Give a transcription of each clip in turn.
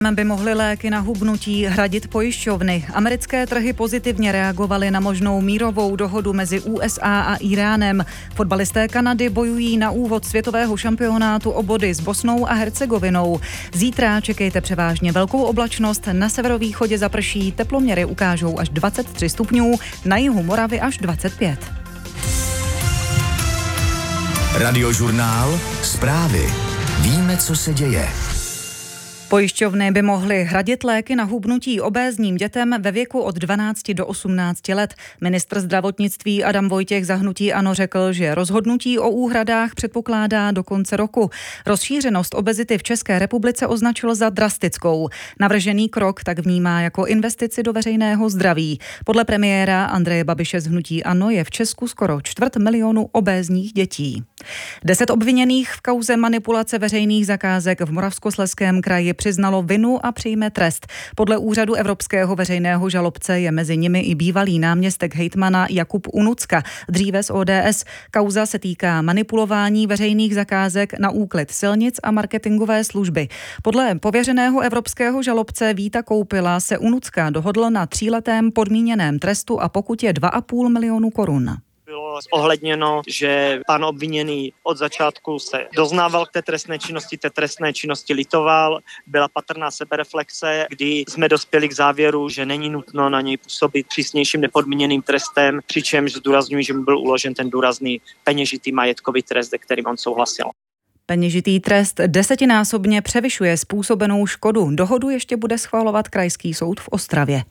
By mohly léky na hubnutí hradit pojišťovny. Americké trhy pozitivně reagovaly na možnou mírovou dohodu mezi USA a Íránem. Fotbalisté Kanady bojují na úvod světového šampionátu o body s Bosnou a Hercegovinou. Zítra čekejte převážně velkou oblačnost, na severovýchodě zaprší, teploměry ukážou až 23 stupňů, na jihu Moravy až 25. Radiožurnál, zprávy. Víme, co se děje. Pojišťovny by mohly hradit léky na hubnutí obézním dětem ve věku od 12 do 18 let. Ministr zdravotnictví Adam Vojtěch za hnutí ANO řekl, že rozhodnutí o úhradách předpokládá do konce roku. Rozšířenost obezity v České republice označil za drastickou. Navržený krok tak vnímá jako investici do veřejného zdraví. Podle premiéra Andreje Babiše z hnutí ANO je v Česku skoro 250 000 obézních dětí. 10 obviněných v kauze manipulace veřejných zakázek v Moravskoslezském kraji přiznalo vinu a přijme trest. Podle úřadu Evropského veřejného žalobce je mezi nimi i bývalý náměstek hejtmana Jakub Unucka, dříve z ODS. Kauza se týká manipulování veřejných zakázek na úklid silnic a marketingové služby. Podle pověřeného evropského žalobce Víta Koupila se Unucka dohodl na 3letém podmíněném trestu a pokutě 2,5 milionu korun. Bylo ohledněno, že pan obviněný od začátku se doznával k té trestné činnosti litoval, byla patrná sebereflexe, kdy jsme dospěli k závěru, že není nutno na něj působit přísnějším nepodmíněným trestem, přičemž zdůrazňuji, že mu byl uložen ten důrazný peněžitý majetkový trest, se kterým on souhlasil. Peněžitý trest 10násobně převyšuje způsobenou škodu. Dohodu ještě bude schvalovat Krajský soud v Ostravě.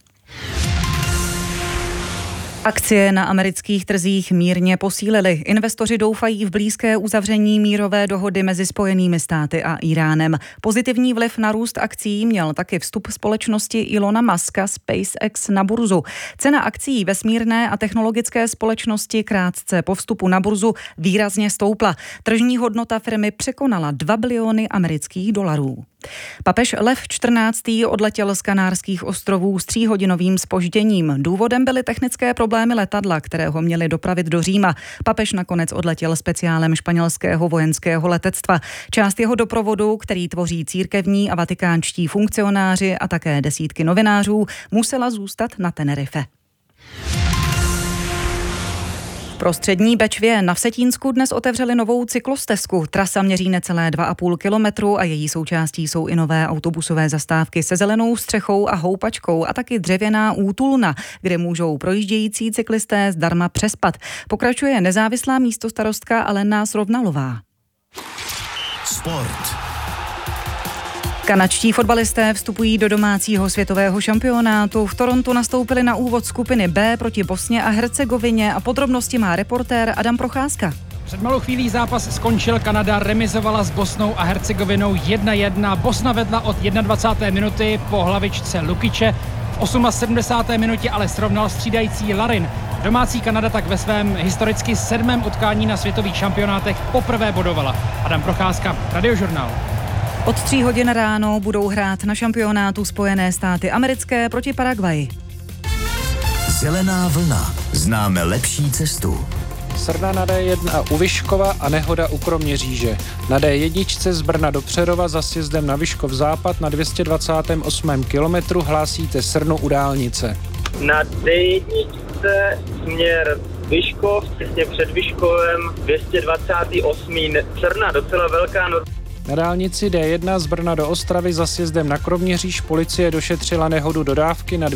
Akcie na amerických trzích mírně posílily. Investoři doufají v blízké uzavření mírové dohody mezi Spojenými státy a Íránem. Pozitivní vliv na růst akcií měl taky vstup společnosti Elona Muska SpaceX na burzu. Cena akcií vesmírné a technologické společnosti krátce po vstupu na burzu výrazně stoupla. Tržní hodnota firmy překonala 2 biliony amerických dolarů. Papež Lev XIV. Odletěl z Kanárských ostrovů s 3hodinovým zpožděním. Důvodem byly technické problémy letadla, které ho měly dopravit do Říma. Papež nakonec odletěl speciálem španělského vojenského letectva. Část jeho doprovodu, který tvoří církevní a vatikánští funkcionáři a také desítky novinářů, musela zůstat na Tenerife. Pro střední Bečvě na Vsetínsku dnes otevřeli novou cyklostezku. Trasa měří necelé 2,5 kilometru a její součástí jsou i nové autobusové zastávky se zelenou střechou a houpačkou a taky dřevěná útulna, kde můžou projíždějící cyklisté zdarma přespat. Pokračuje nezávislá místostarostka Alena Srovnalová. Sport. Kanadští fotbalisté vstupují do domácího světového šampionátu. V Torontu nastoupili na úvod skupiny B proti Bosně a Hercegovině a podrobnosti má reportér Adam Procházka. Před malou chvílí zápas skončil, Kanada remizovala s Bosnou a Hercegovinou 1-1. Bosna vedla od 21. minuty po hlavičce Lukiče. V 78. minutě ale srovnal střídající Larin. Domácí Kanada tak ve svém historicky 7. utkání na světových šampionátech poprvé bodovala. Adam Procházka, Radiožurnál. Od 3 hodin ráno budou hrát na šampionátu Spojené státy americké proti Paraguayi. Zelená vlna. Známe lepší cestu. Srna na D1 u Vyškova a nehoda u Kroměříže. Na D1 z Brna do Přerova za sjezdem na Vyškov západ na 228. kilometru hlásíte srnu u dálnice. Na D1 směr Vyškov, těsně před Vyškovem 228. Srna, docela velká Na dálnici D1 z Brna do Ostravy za sjezdem na Kroměříž policie došetřila nehodu dodávky na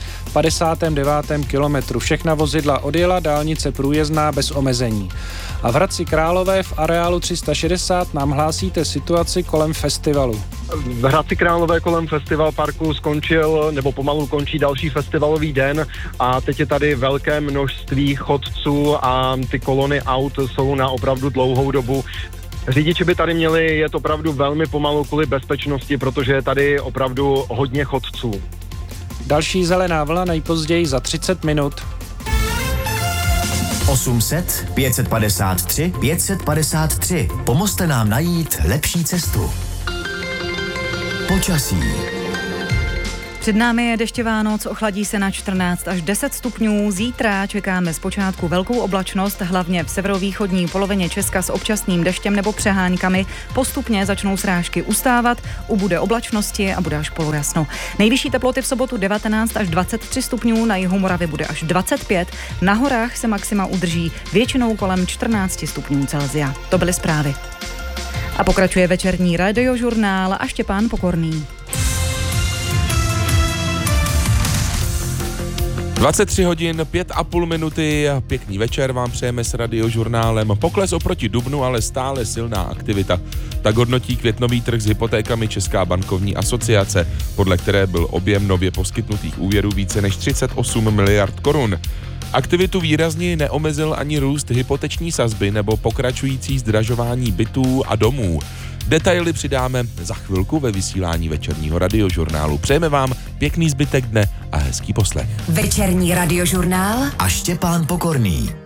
259. kilometru. Všechna vozidla odjela, dálnice průjezdná bez omezení. A v Hradci Králové v areálu 360 nám hlásíte situaci kolem festivalu. V Hradci Králové kolem festival parku skončil, nebo pomalu končí další festivalový den a teď je tady velké množství chodců a ty kolony aut jsou na opravdu dlouhou dobu. Řidiči by tady měli jet opravdu velmi pomalu kvůli bezpečnosti, protože je tady opravdu hodně chodců. Další zelená vlna nejpozději za 30 minut. 800 553 553. Pomozte nám najít lepší cestu. Počasí. Před námi je dešťová noc, ochladí se na 14 až 10 stupňů. Zítra čekáme zpočátku velkou oblačnost, hlavně v severovýchodní polovině Česka s občasným deštěm nebo přeháňkami. Postupně začnou srážky ustávat, ubude oblačnosti a bude až polojasno. Nejvyšší teploty v sobotu 19 až 23 stupňů, na jihu Moravy bude až 25, na horách se maxima udrží většinou kolem 14 stupňů Celsia. To byly zprávy. A pokračuje večerní radiožurnál a Štěpán Pokorný. 23 hodin, 5,5 minuty, pěkný večer vám přejeme s radiožurnálem. Pokles oproti dubnu, ale stále silná aktivita. Tak hodnotí květnový trh s hypotékami Česká bankovní asociace, podle které byl objem nově poskytnutých úvěrů více než 38 miliard korun. Aktivitu výrazně neomezil ani růst hypoteční sazby nebo pokračující zdražování bytů a domů. Detaily přidáme za chvilku ve vysílání večerního radiožurnálu. Přejeme vám pěkný zbytek dne a hezký poslech. Večerní radiožurnál a Štěpán Pokorný.